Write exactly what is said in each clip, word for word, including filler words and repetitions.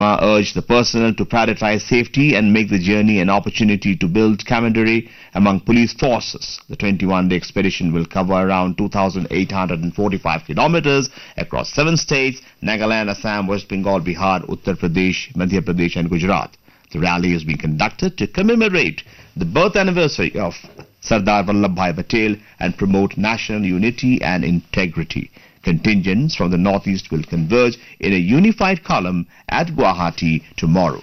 Sharma urged the personnel to prioritize safety and make the journey an opportunity to build camaraderie among police forces. The twenty-one day expedition will cover around two thousand eight hundred forty-five kilometers across seven states: Nagaland, Assam, West Bengal, Bihar, Uttar Pradesh, Madhya Pradesh and Gujarat. The rally is being conducted to commemorate the birth anniversary of Sardar Vallabhbhai Patel and promote national unity and integrity. Contingents from the northeast will converge in a unified column at Guwahati tomorrow.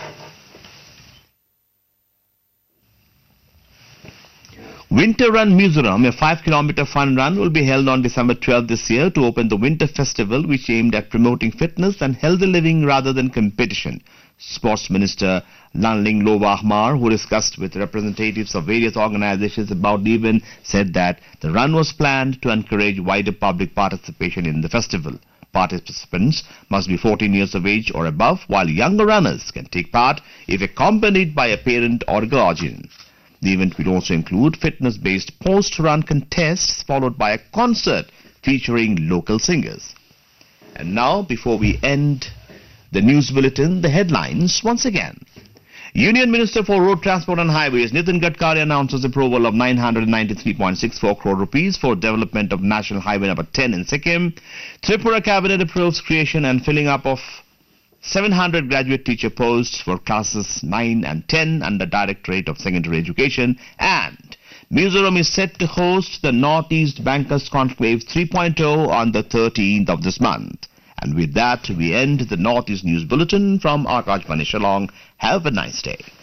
Winter Run Mizoram, a five kilometer fun run, will be held on December twelfth this year to open the winter festival, which aimed at promoting fitness and healthy living rather than competition. Sports Minister Lanling Lobahmar, who discussed with representatives of various organizations about the event, said that the run was planned to encourage wider public participation in the festival. Participants must be fourteen years of age or above, while younger runners can take part if accompanied by a parent or guardian. The event will also include fitness-based post-run contests followed by a concert featuring local singers. And now, before we end the news bulletin, the headlines once again. Union Minister for Road Transport and Highways Nitin Gadkari announces approval of nine hundred ninety-three point six four crore rupees for development of National Highway number ten in Sikkim. Tripura Cabinet approves creation and filling up of seven hundred graduate teacher posts for classes nine and ten under Directorate of Secondary Education. And Mizoram is set to host the Northeast Bankers Conclave three point oh on the thirteenth of this month. And with that, we end the Northeast News Bulletin from Akash Shillong. Have a nice day.